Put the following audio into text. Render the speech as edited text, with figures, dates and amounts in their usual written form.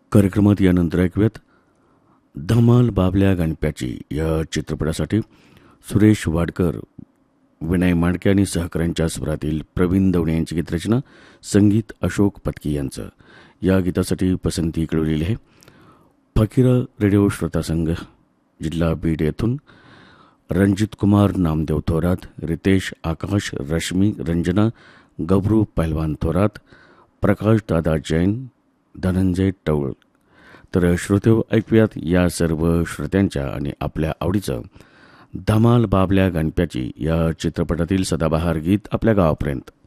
कार्यक्रमात यानंतर ऐकूयात धमाल बाबल्या गणप्याची या चित्रपटासाठी सुरेश वाडकर, विनय मांडके आणि सहकाऱ्यांच्या स्वरातील प्रवीण दवणे यांची गीतरचना, संगीत अशोक पत्की यांचं. या गीतासाठी पसंती कळवलेली आहे फकीरा रेडिओ श्रोता संघ, जिल्हा बीड येथून रणजित कुमार नामदेव थोरात, रितेश आकाश, रश्मी रंजना, गबरू पहलवान थोरात, प्रकाश दादा जैन, धनंजय टवळ. तर श्रोते, ऐकूयात या सर्व श्रोत्यांच्या आणि आपल्या आवडीचं धमाल बाबल्या गणप्याची या चित्रपटातील सदाबहार गीत आपल्या गावापर्यंत.